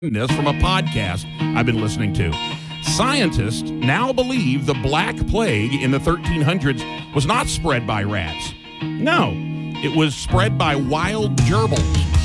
this from a podcast I've been listening to. Scientists now believe the Black Plague in the 1300s was not spread by rats. No, it was spread by wild gerbils.